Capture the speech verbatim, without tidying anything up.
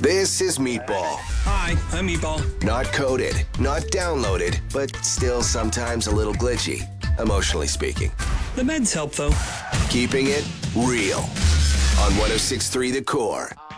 This is Meatball. Hi, I'm Meatball. Not coded, not downloaded, but still sometimes a little glitchy, emotionally speaking. The meds help, though. Keeping it real on one oh six point three The Core.